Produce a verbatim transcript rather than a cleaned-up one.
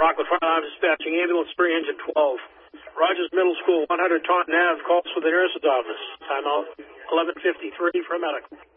Rockwood Fire Alarm Dispatching, Ambulance three, Engine twelve. Rogers Middle School, one hundred Taunton Ave, calls for the nurse's office. Timeout, eleven fifty-three for medical.